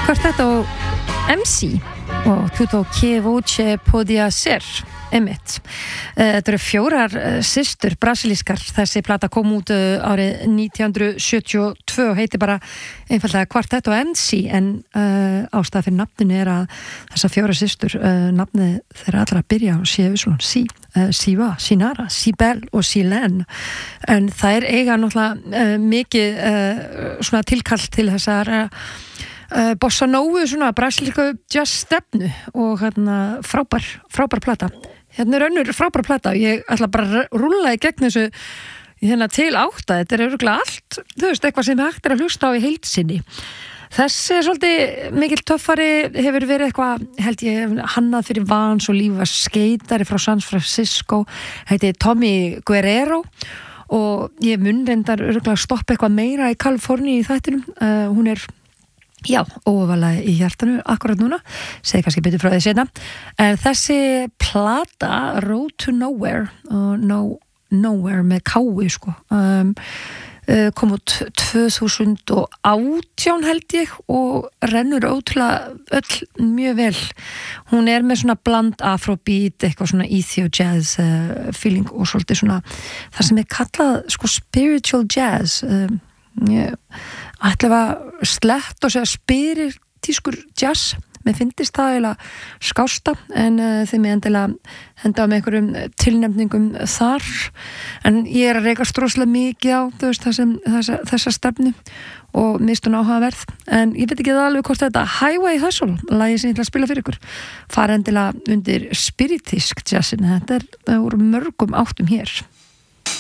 Quartetto MC og tutto che voce podia ser einmitt. Þetta eru fjórar systur brasilískar. Þessi plata kom út árið 1972 og heitir bara einfaldlega Quartetto MC en ástæða fyrir nafninu er að þessar fjórar systur nafnið þeirra allra byrja á C-vislun Siva, Sinara, Sibel og Silen en þær eiga náttúrulega mikið svona tilkall til þessar bossa nógu svona brasilísku jazz stefnu og hérna frábær plata. Hérna önnur frábær plata. Ég ætla bara að rúlla í gegn þessu hérna til 8. Þetta er örugglega allt, þú veist, eitthvað sem hægt er að hlusta á í heild sinni. Þessi er svolítið mikil töffari, hefur verið eitthvað, held ég, hannað fyrir Vans og lífa skeitari frá San Francisco, heiti Tommy Guerrero og ég mun reyndar örugglega stoppa eitthvað meira í Kaliforníu í þættinum. Hún er óvalega í hjartanu akkurat núna, segi kannski betur frá því seinna. Þessi plata Road to Nowhere og Nowhere með kái sko kom út 2018 held ég og rennur ótrúlega öll mjög vel. Hún er með svona bland afrobeat, eitthvað svona ethio jazz feeling og svolítið svona það sem er kallað sko spiritual jazz ætla að slett og segja spiritískur jazz. Mér finnst það eiginlega skásta en þeim ég endilega henda með einhverjum tilnefningum þar en ég er að reyka stróslega mikið á þú veist þessa stefnu og mist hún áhugaverð en ég veit ekki alveg hvort þetta Highway Hustle lagið sem ég ætla að spila fyrir ykkur fara endilega undir spiritísk jazzin þetta er úr mörgum áttum hér